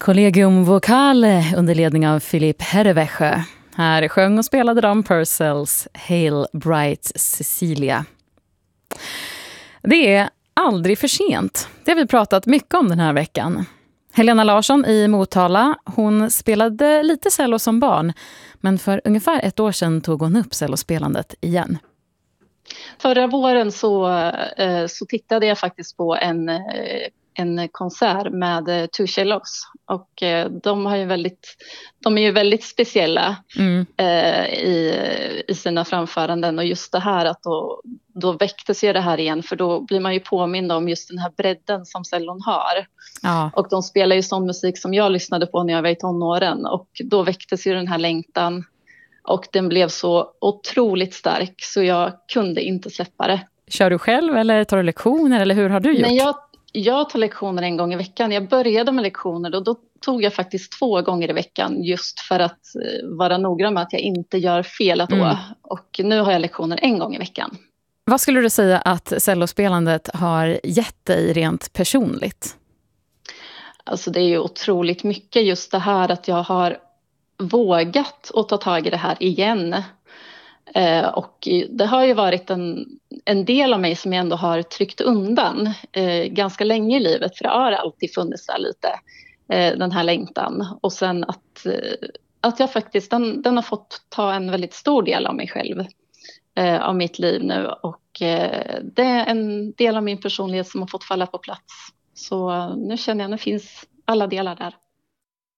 Collegium Vocale under ledning av Philipp Herrewäsche. Här sjöng och spelade de Purcells Hail Bright Cecilia. Det är aldrig för sent. Det har vi pratat mycket om den här veckan. Helena Larsson i Motala, hon spelade lite cello som barn. Men för ungefär ett år sedan tog hon upp cellospelandet igen. Förra våren så tittade jag faktiskt på en konsert med Two Cellos, och de är ju väldigt speciella i sina framföranden, och just det här att då väcktes ju det här igen, för då blir man ju påmind om just den här bredden som cellon har. Ja. Och de spelar ju sån musik som jag lyssnade på när jag var i tonåren, och då väcktes ju den här längtan. Och den blev så otroligt stark så jag kunde inte släppa det. Kör du själv eller tar du lektioner eller hur har du gjort? Nej, jag tar lektioner en gång i veckan. Jag började med lektioner och då tog jag faktiskt 2 gånger i veckan just för att vara noggrann med att jag inte gör fel då. Och nu har jag lektioner 1 gång i veckan. Vad skulle du säga att cellospelandet har gett dig rent personligt? Alltså det är ju otroligt mycket just det här att jag har vågat att ta tag i det här igen. Och det har ju varit en del av mig som jag ändå har tryckt undan ganska länge i livet, för det har alltid funnits där lite, den här längtan. Och sen att jag faktiskt, den har fått ta en väldigt stor del av mig själv, av mitt liv nu. Och det är en del av min personlighet som har fått falla på plats. Så nu känner jag att det finns alla delar där.